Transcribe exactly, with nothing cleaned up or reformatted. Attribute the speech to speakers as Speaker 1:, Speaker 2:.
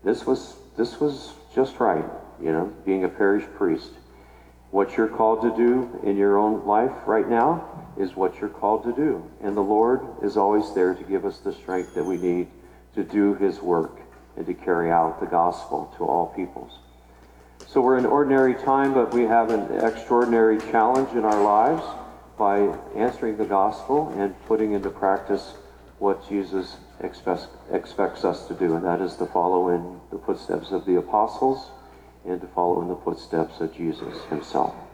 Speaker 1: this was this was just right, you know, being a parish priest. What you're called to do in your own life right now is what you're called to do. And the Lord is always there to give us the strength that we need to do his work and to carry out the gospel to all peoples. So we're in ordinary time, but we have an extraordinary challenge in our lives by answering the gospel and putting into practice what Jesus expects, expects us to do, and that is to follow in the footsteps of the apostles and to follow in the footsteps of Jesus himself.